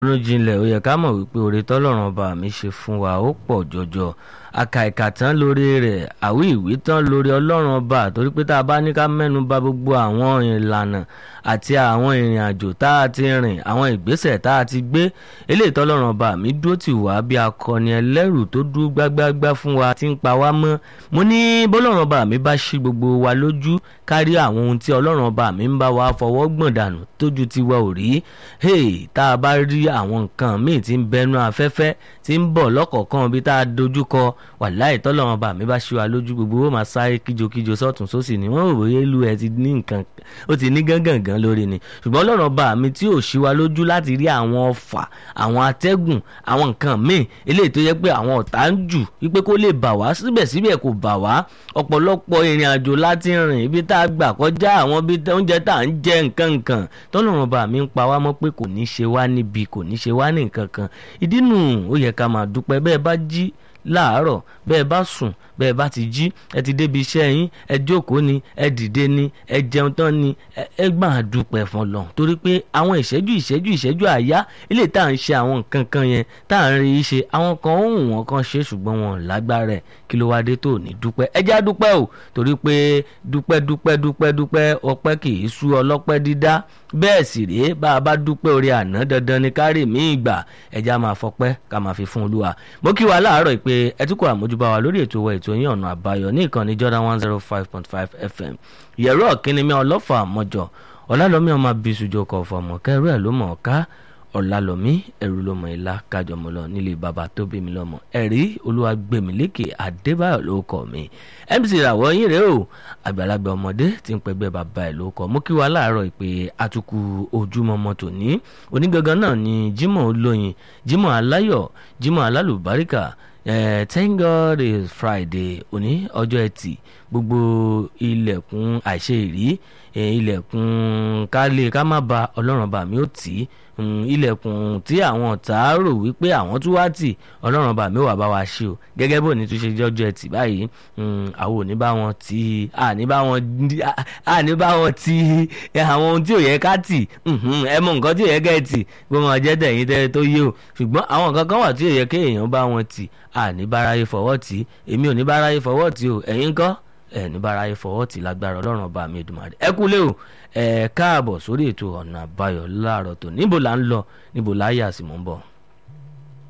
ronú jinlẹ̀ ó yẹ ká mọ̀ wípé oore tọ́lọ́run ọba mi ṣe fún wa ó pọ̀ jọjọ àkàìkà tán lórí rẹ̀ àwí ìwí tán lórí ọlọ́run ọba torí pé tá a bá ní ká mẹ́nu bà gbogbo àwọn ìlànà àti àwọn ìrìn àjò tá a ti rìn àwọn ìgbésẹ̀ tá a ti gbé eléyìí tọ́lọ́run ọba mi dúró tì wá bí akọni ẹlẹ́rù tó dúró gbágbágbá fún wa tí ń pa wá mọ́ mo ní bọ́lọ́run ọba mi bá ṣí gbogbo wa lójú kárí àwọn ohun tí ọlọ́run ọba mi ń bá wa fọwọ́ gbọ̀n dànù tójú tiwa ò rí tá a bá rí àwọn nǹkan míì tí ń bẹnu afẹ́fẹ́ tí ń bọ̀ lọ́kọ̀ọ̀kan bí tá a dojúkọ wàláì tọ́lọ́run ọba mi bá ṣí wa lójú gbogbo ó máa sáré kíjokíjo sọ́tún sósì ni wọ́n rò bóyá ìlú ẹ ti ní nǹkan ó ti ní gángan lórí ni ṣùgbọ́n ọlọ́run ọba mi tí ò ṣí wa lójú láti rí àwọn ọfà àwọn atẹ́gùn àwọn nǹkan míì eléyìí tó yẹ pé àwọn ọ̀tá ń jù wípé kó lè bà wá síbẹ̀síbẹ̀ kò bà wá ọ̀pọ̀lọpọ̀ ìrìn àjò láti rìn ibi tá a gbà kọjá àwọn bí oúnjẹ tá à ń jẹ nǹkan tọ́lọ́run ọba mi ń pa wá mọ́ pé kò ní ṣe wá níbi kò ní ṣe wá ní nǹkan kan ìdí nù ó yẹ ká máa dúpẹ́ bẹ́ẹ̀ bá jí láàárọ̀ bẹ́ẹ̀ bá sùn bẹ́ẹ̀ bá ti jí ẹ ti débi iṣẹ́ yín ẹ jókòó ni ẹ dìde ni ẹ jẹun tán ni ẹ gbà dúpẹ́ fún Ọlọ́run torí pé àwọn ìṣẹ́jú àyá ilé tá à ń ṣe àwọn nǹkan kan yẹn tá à ń rí i ṣe àwọn kan ó hùn wọn kan ṣe ṣùgbọ́n wọn lágbára ẹ̀ kí ló wá dé tó ní dúpẹ́ ẹ já dúpẹ́ o torí pé dúpẹ́ ọpẹ́ kì í sú ọlọ́pẹ́ dídá bẹ́ẹ̀ sì rèé bá a bá dúpẹ́ orí àná dandan ni kárì mí ìgbà ẹja máa fọpẹ́ ká máa fi fún Olúwa mo kí wa láàárọ̀ pé ẹ tún kó àmójúbá wa lórí ètò wa ètò yín ọ̀nà àbáyọ ní ìkànnì Jordan 105.5 FM yẹ̀rọ ọ̀kínnímí ọlọ́fà àmọ́jọ ọ̀làlọ́mí ọmọ abisùjọ kọ̀ fọmọ kẹrù ẹ̀ ló mọ̀ ká ọ̀làlọ́mí ẹ̀rù ló mọ̀ ilá kájọmọ lọ nílé bàbá tó bí mi lọ́mọ ẹ̀rí Olúwagbèmílékè Adébáyọ̀ ló kọ̀ mí MC ràwọ̀ yín rèé o àgbàlagbà ọmọdé tí ń pẹgbẹ́ bàbá ẹ̀ ló kọ̀ mú kí wa láàárọ̀ ìpè àtúkù ojúmọmọ tòní onígangan náà ni Jímọ̀ olóyin Jímọ̀ aláyọ̀ Jímọ̀ alálùbáríkà thank God is Friday òní ọjọ́ ẹtì gbogbo ilẹ̀kùn àìṣe ìrí ilẹ̀kùn ká má ba ọlọ́run bá mi ó tì í ilẹ̀kùn tí àwọn ọ̀tá rò wípé àwọn tún wá tì ọlọ́run bá mi wà bá wa ṣe o gẹ́gẹ́ bó ní tún ṣe jọ́jọ́ ẹtì báyìí àwọn ò ní bá wọn tì àní bá wọn tì àwọn ohun tí ò yẹ ká tì ẹ mọ nǹkan tí ò yẹ ká tì gbọ́n wọn jẹ́ tẹ̀yìn tẹ́ tó yé o ṣùgbọ́n àwọn nǹkan kan wà tí ò yẹ kéèyàn bá wọn tì àní báráyé fọwọ́ tì èmi ò ní báráyé fọwọ́ tì o ẹ̀yin ńkọ́ ní báráyé fọwọ́ tì lágbára ọlọ́run ọba mi Èdùmàrè ẹ kú lé o káàbọ̀ sórí ètò ọ̀nà àbáyọ láàárọ̀ tó níbo là ń lọ níbo là á yà sí mò ń bọ̀.